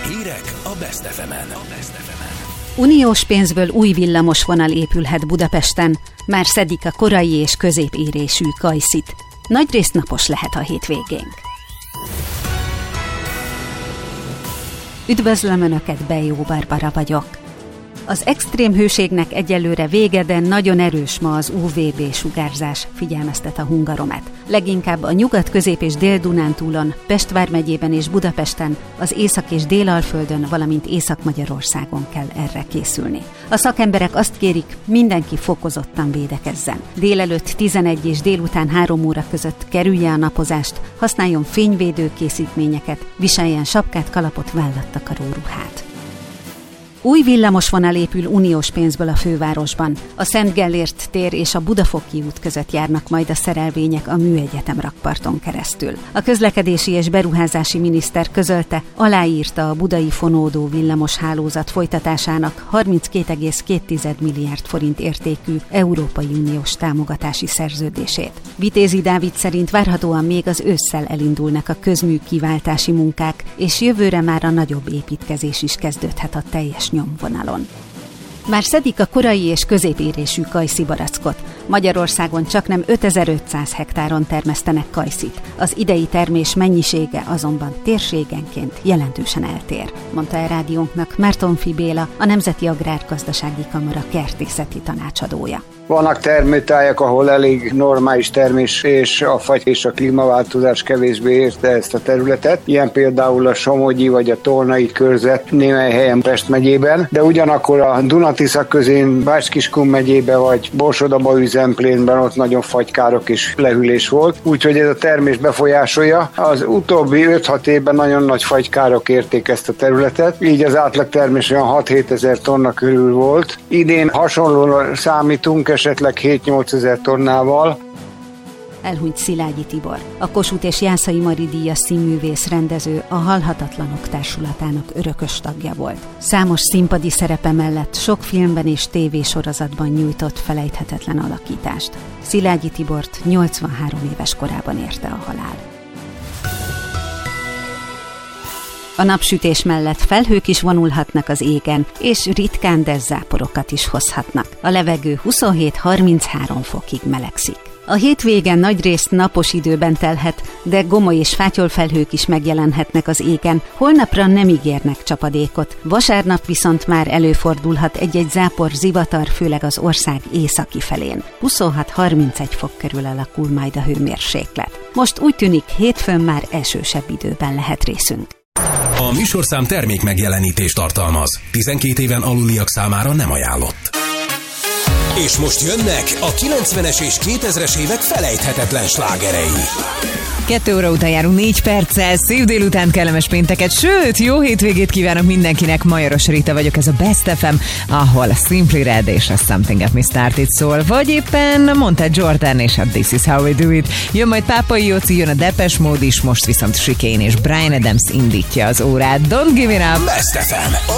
Hírek a Best FM-en. Uniós pénzből új villamosvonal épülhet Budapesten, már szedik a korai és középérésű kajszit. Nagyrészt napos lehet a hétvégénk. Üdvözlöm Önöket, Bejó Barbara vagyok. Az extrém hőségnek egyelőre vége, de nagyon erős ma az UVB sugárzás, figyelmeztet a Hungaromet. Leginkább a Nyugat-, Közép- és Dél-Dunántúlon, Pest vármegyében és Budapesten, az Észak- és Dél-Alföldön, valamint Észak-Magyarországon kell erre készülni. A szakemberek azt kérik, mindenki fokozottan védekezzen. Délelőtt 11 és délután 3 óra között kerülje a napozást, használjon fényvédő készítményeket, viseljen sapkát, kalapot, vállattakaró ruhát. Új villamosvonal épül uniós pénzből a fővárosban. A Szent Gellért tér és a Budafoki út között járnak majd a szerelvények a Műegyetem rakparton keresztül. A közlekedési és beruházási miniszter közölte, aláírta a budai fonódó villamos hálózat folytatásának 32,2 milliárd forint értékű Európai Uniós támogatási szerződését. Vitézi Dávid szerint várhatóan még az ősszel elindulnak a közmű kiváltási munkák, és jövőre már a nagyobb építkezés is kezdődhet a teljes nyomvonalon. Már szedik a korai és középérésű kajszi barackot. Magyarországon csaknem 5500 hektáron termesztenek kajszit. Az idei termés mennyisége azonban térségenként jelentősen eltér, mondta el rádiónknak Mártonffy Béla, a Nemzeti Agrárgazdasági Kamara kertészeti tanácsadója. Vannak termőtájak, ahol elég normális termés, és a fagy és a klímaváltozás kevésbé érte ezt a területet. Ilyen például a Somogyi vagy a Tolnai körzet némely helyen Pest megyében, de ugyanakkor a Duna-Tisza közén Bács-Kiskun megyében vagy Borsod-Abaúj-Zemplénben ott nagyon fagykárok és lehűlés volt. Úgyhogy ez a termés befolyásolja. Az utóbbi 5-6 évben nagyon nagy fagykárok érték ezt a területet, így az átlag termés olyan 6-7 ezer tonna körül volt. Idén hasonlóan számítunk, esetleg 7-8 ezer tonnával. Elhunyt Szilágyi Tibor, a Kossuth és Jászai Mari díjas színművész rendező, a Halhatatlanok Társulatának örökös tagja volt. Számos színpadi szerepe mellett sok filmben és tévésorozatban nyújtott felejthetetlen alakítást. Szilágyi Tibort 83 éves korában érte a halál. A napsütés mellett felhők is vonulhatnak az égen, és ritkán, de záporokat is hozhatnak. A levegő 27-33 fokig melegszik. A hétvégen nagyrészt napos időben telhet, de gomoly és fátyolfelhők is megjelenhetnek az égen. Holnapra nem ígérnek csapadékot. Vasárnap viszont már előfordulhat egy-egy zápor, zivatar, főleg az ország északi felén. 26-31 fok körül alakul majd a hőmérséklet. Most úgy tűnik, hétfőn már esősebb időben lehet részünk. A műsorszám termék megjelenítést tartalmaz. 12 éven aluliak számára nem ajánlott. És most jönnek a 90-es és 2000-es évek felejthetetlen slágerei. 2 óra után járunk 4 perccel, szép délután, kellemes pénteket, sőt, jó hétvégét kívánok mindenkinek. Majoros Rita vagyok, ez a Best FM, ahol a Simply Red és a Something Got Me Started szól, vagy éppen mondta Jordan és a This Is How We Do It. Jön majd Pápai Jóci, jön a Depeche Mode is, most viszont Chicane és Bryan Adams indítja az órát. Don't give it up! Best FM, a